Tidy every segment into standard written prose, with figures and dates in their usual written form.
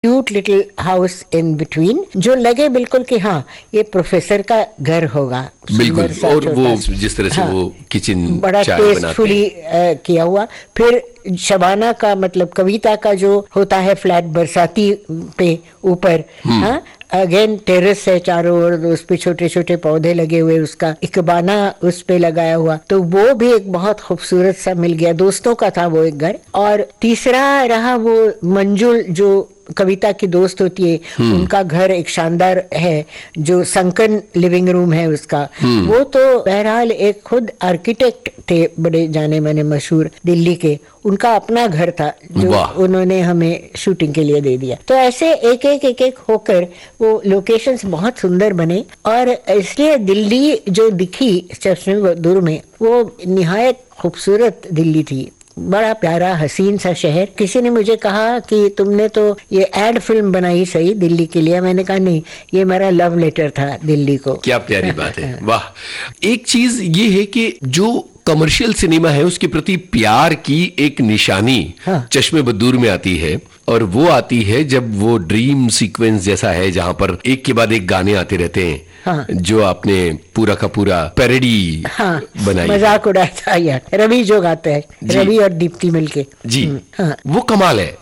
Cute little house in between, जो लगे बिल्कुल कि हाँ ये प्रोफेसर का घर होगा। बिल्कुल, सुंदर सा और छोटा वो सा, जिस तरह से हाँ, वो किचन बड़ा चाय बनाते टेस्टफुली हैं। किया हुआ। फिर शबाना का मतलब कविता का जो होता है फ्लैट बरसाती पे ऊपर, हाँ, अगेन टेरेस है चारों ओर, उस पे छोटे छोटे पौधे लगे हुए, उसका इकबाना उस पे लगाया हुआ, तो वो भी एक बहुत खूबसूरत सा मिल गया। दोस्तों का था वो एक घर। और तीसरा रहा वो मंजुल, जो कविता की दोस्त होती है, उनका घर एक शानदार है, जो संकन लिविंग रूम है उसका। वो तो बहरहाल एक खुद आर्किटेक्ट थे, बड़े जाने माने मशहूर दिल्ली के। उनका अपना घर था जो उन्होंने हमें शूटिंग के लिए दे दिया। तो ऐसे एक एक होकर वो लोकेशंस बहुत सुंदर बने, और इसलिए दिल्ली जो दिखी चश्मे बदूर में, वो निहायत खूबसूरत दिल्ली थी। बड़ा प्यारा हसीन सा शहर। किसी ने मुझे कहा कि तुमने तो ये एड फिल्म बनाई सही दिल्ली के लिए। मैंने कहा नहीं, ये मेरा लव लेटर था दिल्ली को। क्या प्यारी बात है, वाह। एक चीज ये है कि जो कमर्शियल सिनेमा है उसके प्रति प्यार की एक निशानी चश्मे बदूर में आती है, और वो आती है जब वो ड्रीम सीक्वेंस जैसा है जहां पर एक के बाद एक गाने आते रहते हैं। जो आपने पूरा का पूरा पैरोडी बनाई, मजाक उड़ाया था यार, रवि जो गाते हैं, रवि और दीप्ति मिलके जी, वो कमाल है।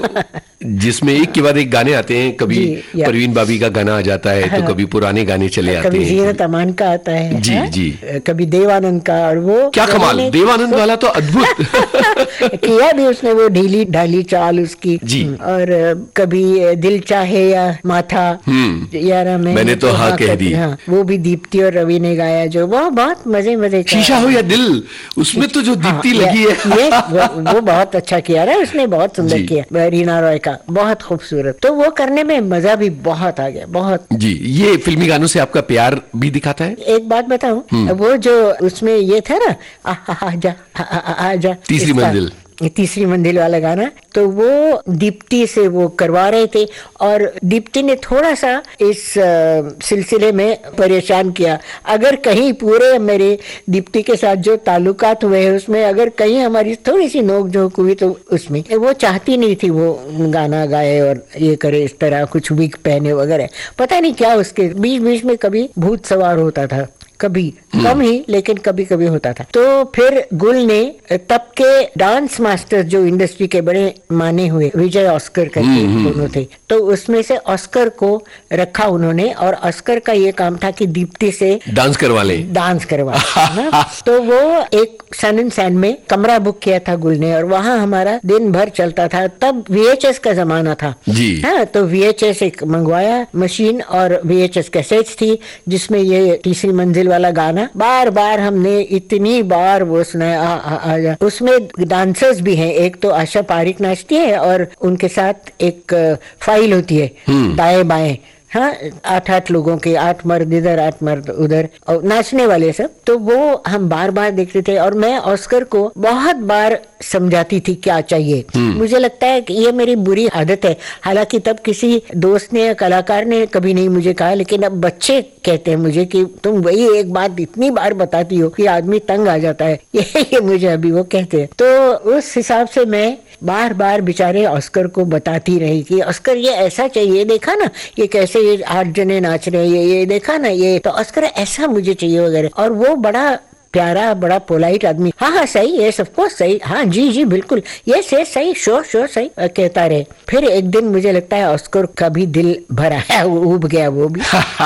जिसमें एक के बाद एक गाने आते हैं, कभी परवीन बाबी का गाना आ जाता है, तो कभी पुराने गाने चले आते हैं, कभी जीनत अमान का आता है जी जी, कभी देवानंद का। और वो क्या कमाल, देवानंद वाला तो अद्भुत किया भी उसने, वो ढीली ढाली चाल उसकी जी। और कभी दिल चाहे या माथा यारा मैंने तो हाँ कह दी, वो भी दीप्ति और रवि ने गाया, जो वो बहुत मजे मजे का। शीशा हो या दिल, उसमें तो जो दीप्ति लगी है वो बहुत अच्छा किया रहा, उसने बहुत सुंदर किया, रीना रॉय का, बहुत खूबसूरत। तो वो करने में मजा भी बहुत आ गया, बहुत जी। ये फिल्मी गानों से आपका प्यार भी दिखाता है। एक बात बताऊं, वो जो उसमें ये था ना, आजा तीसरी मंजिल वाला गाना, तो वो दीप्ति से वो करवा रहे थे, और दीप्ति ने थोड़ा सा इस सिलसिले में परेशान किया। अगर कहीं पूरे मेरे दीप्ति के साथ जो ताल्लुकात हुए हैं उसमें अगर कहीं हमारी थोड़ी सी नोक-झोंक हुई, तो उसमें वो चाहती नहीं थी वो गाना गाए और ये करे, इस तरह कुछ विग पहने वगैरह। पता नहीं क्या उसके बीच बीच में कभी भूत सवार होता था, कभी कम ही, लेकिन कभी कभी होता था। तो फिर गुल ने तब के डांस मास्टर जो इंडस्ट्री के बड़े माने हुए, विजय ऑस्कर करके दोनों थे, तो उसमें से ऑस्कर को रखा उन्होंने, और ऑस्कर का ये काम था कि दीप्ति से डांस करवा ले, तो वो एक सन एंड सैंड में कमरा बुक किया था गुल ने, और वहाँ हमारा दिन भर चलता था। तब VHS का जमाना था जी, हाँ, तो VHS एक मंगवाया मशीन, और VHS कैसेट्स थी जिसमें ये तीसरी मंजिल वाला गाना बार बार हमने इतनी बार वो सुनाया। उसमें डांसर्स भी हैं, एक तो आशा पारिक नाचती है, और उनके साथ एक फाइल होती है दाएं बाएं, हाँ, 8 लोगों के, 8 मर्द इधर 8 मर्द उधर, और नाचने वाले सब। तो वो हम बार बार देखते थे, और मैं ऑस्कर को बहुत बार समझाती थी क्या चाहिए। मुझे लगता है कि ये मेरी बुरी आदत है, हालांकि तब किसी दोस्त ने या कलाकार ने कभी नहीं मुझे कहा, लेकिन अब बच्चे कहते हैं मुझे कि तुम वही एक बात इतनी बार बताती हो कि आदमी तंग आ जाता है। ये मुझे अभी वो कहते हैं। तो उस हिसाब से मैं बार बार बेचारे ऑस्कर को बताती रही कि ऑस्कर ये ऐसा चाहिए, देखा ना ये कैसे ये 8 जने नाच रहे हैं, ये देखा ना, ये तो ऑस्कर ऐसा मुझे चाहिए वगैरह। और वो बड़ा प्यारा, बड़ा पोलाइट आदमी, हाँ सही, ये सब कुछ सही, हाँ जी जी बिल्कुल, ये से सही, श्योर सही कहता रहे। फिर एक दिन मुझे लगता है ऑस्कर का भी दिल भर आया, उब गया वो भी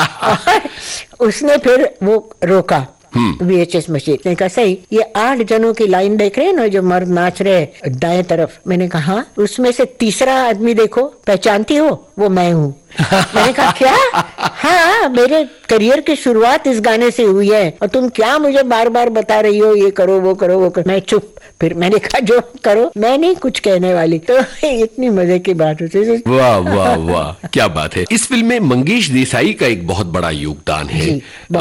और उसने फिर वो रोका VHS मशीन ने कहा, सही, ये 8 जनों की लाइन देख रहे हैं ना जो मर्द नाच रहे हैं दाएं तरफ। मैंने कहा हाँ, उसमें से तीसरा आदमी देखो, पहचानती हो, वो मैं हूँ। मैंने कहा क्या? हाँ, मेरे करियर की शुरुआत इस गाने से हुई है, और तुम क्या मुझे बार बार बता रही हो ये करो वो करो वो करो। मैं चुप। फिर मैंने कहा जो करो, मैं नहीं कुछ कहने वाली। तो इतनी मजे की बात होती है। वाह वाह वाह, क्या बात है। इस फिल्म में मंगेश देसाई का एक बहुत बड़ा योगदान है,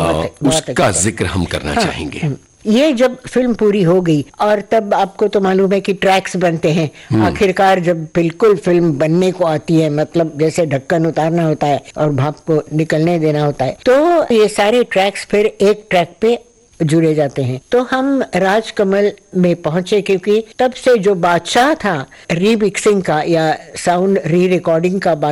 उसका जिक्र हम करना चाहेंगे। ये जब फिल्म पूरी हो गई, और तब आपको तो मालूम है कि ट्रैक्स बनते हैं, आखिरकार जब बिल्कुल फिल्म बनने को आती है, मतलब जैसे ढक्कन उतारना होता है और भाप को निकलने देना होता है, तो ये सारे ट्रैक्स फिर एक ट्रैक पे जुड़े जाते हैं। तो हम राजकमल में पहुंचे, क्योंकि तब से जो बादशाह था रीमिक्सिंग का या साउंड री रिकॉर्डिंग का